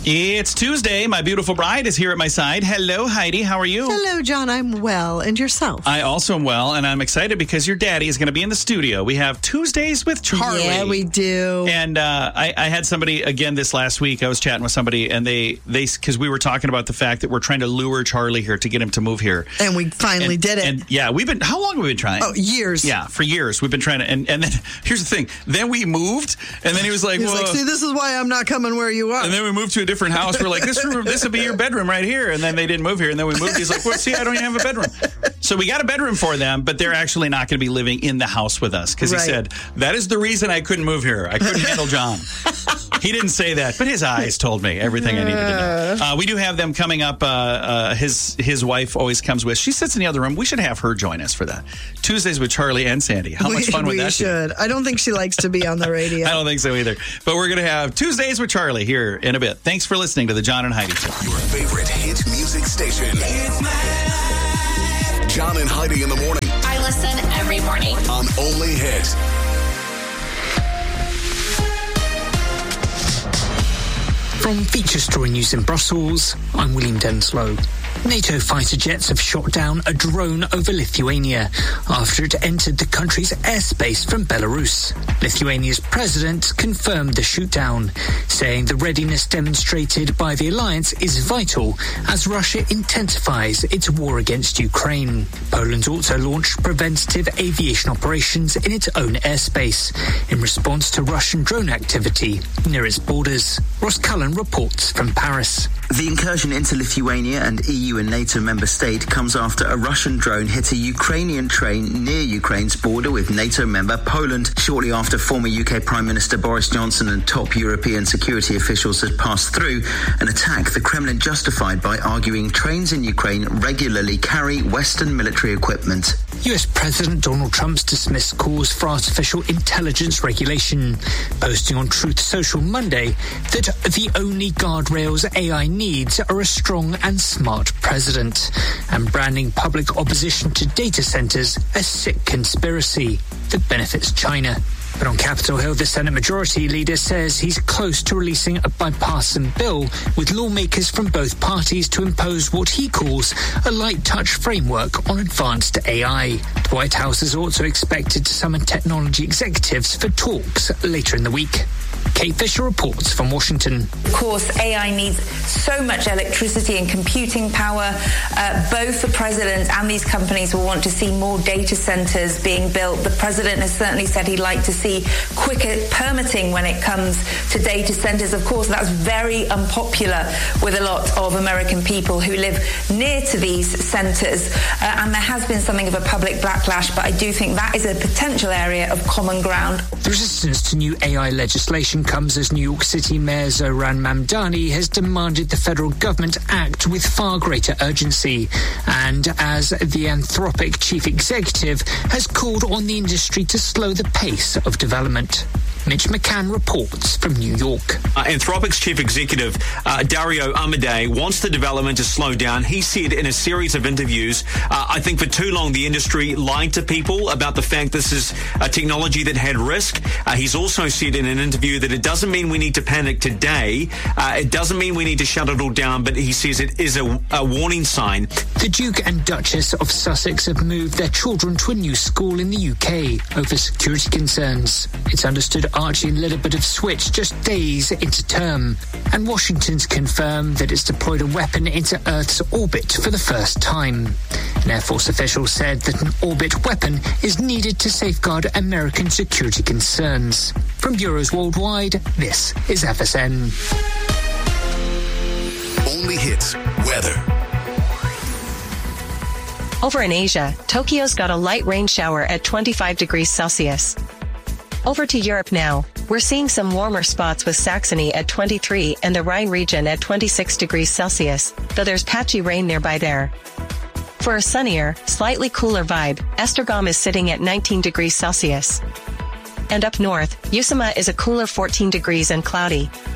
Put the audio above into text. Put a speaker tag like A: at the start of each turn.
A: It's Tuesday. My beautiful bride is here at my side. Hello, Heidi. How are you?
B: Hello, John. I'm well. And yourself?
A: I also am well, and I'm excited because your daddy is going to be in the studio. We have Tuesdays with Charlie.
B: Yeah, we do.
A: And I had somebody, again, this last week. I was chatting with somebody, and they because we were talking about the fact that we're trying to lure Charlie here to get him to move here.
B: And we finally did it.
A: And yeah, how long have we been trying?
B: Oh, years.
A: Yeah, for years. We've been trying to, and then, here's the thing. Then we moved, and then he was like,
B: see, this is why I'm not coming where you are.
A: And then we moved to a different house. We're like, this will be your bedroom right here. And then they didn't move here. And then we moved. He's like, well, see, I don't even have a bedroom. So we got a bedroom for them, but they're actually not going to be living in the house with us. Because he said, that is the reason I couldn't move here. I couldn't handle John. He didn't say that, but his eyes told me everything I needed to know. We do have them coming up. His wife always comes with. She sits in the other room. We should have her join us for that. Tuesdays with Charlie and Sandy. How much fun would that be? We
B: should. I don't think she likes to be on the radio.
A: I don't think so either. But we're going to have Tuesdays with Charlie here in a bit. Thanks for listening to the John and Heidi Show.
C: Your favorite hit music station. It's my life. John and Heidi in the morning.
D: I listen every morning.
C: On Only Hit.
E: From Feature Story News in Brussels, I'm William Denslow. NATO fighter jets have shot down a drone over Lithuania after it entered the country's airspace from Belarus. Lithuania's president confirmed the shootdown, saying the readiness demonstrated by the alliance is vital as Russia intensifies its war against Ukraine. Poland also launched preventative aviation operations in its own airspace in response to Russian drone activity near its borders. Ross Cullen reports from Paris.
F: The incursion into Lithuania and EU and NATO member state comes after a Russian drone hit a Ukrainian train near Ukraine's border with NATO member Poland, shortly after former UK Prime Minister Boris Johnson and top European security officials had passed through an attack the Kremlin justified by arguing trains in Ukraine regularly carry Western military equipment.
E: US President Donald Trump's dismissed calls for artificial intelligence regulation, posting on Truth Social Monday that the only guardrails AI needs are a strong and smart president, and branding public opposition to data centers a sick conspiracy that benefits China. But on Capitol Hill, the Senate Majority Leader says he's close to releasing a bipartisan bill with lawmakers from both parties to impose what he calls a light touch framework on advanced AI. The White House is also expected to summon technology executives for talks later in the week. Kate Fisher reports from Washington.
G: Of course, AI needs so much electricity and computing power. Both the president and these companies will want to see more data centers being built. The president has certainly said he'd like to see quicker permitting when it comes to data centers. Of course, that's very unpopular with a lot of American people who live near to these centers. And there has been something of a public backlash, but I do think that is a potential area of common ground.
E: The resistance to new AI legislation comes as New York City Mayor Zohran Mamdani has demanded the federal government act with far greater urgency, and as the Anthropic chief executive has called on the industry to slow the pace of development. Mitch McCann reports from New York.
H: Anthropic's chief executive, Dario Amodei, wants the development to slow down. He said in a series of interviews, I think for too long the industry lied to people about the fact this is a technology that had risk. He's also said in an interview that it doesn't mean we need to panic today. It doesn't mean we need to shut it all down, but he says it is a warning sign.
E: The Duke and Duchess of Sussex have moved their children to a new school in the UK over security concerns. It's understood Archie and Lilibet have switched just days into term, and Washington's confirmed that it's deployed a weapon into Earth's orbit for the first time. An Air Force official said that an orbit weapon is needed to safeguard American security concerns. From bureaus worldwide, this is FSN.
C: Only Hits weather.
I: Over in Asia, Tokyo's got a light rain shower at 25 degrees Celsius. Over to Europe now. We're seeing some warmer spots with Saxony at 23 and the Rhine region at 26 degrees Celsius, though there's patchy rain nearby there. For a sunnier, slightly cooler vibe, Esztergom is sitting at 19 degrees Celsius. And up north, Usuma is a cooler 14 degrees and cloudy.